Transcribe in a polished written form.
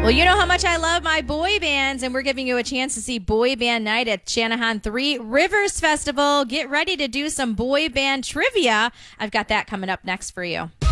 Well, you know how much I love my boy bands, and we're giving you a chance to see Boy Band Night at Shanahan 3 Rivers Festival. Get ready to do some boy band trivia. I've got that coming up next for you.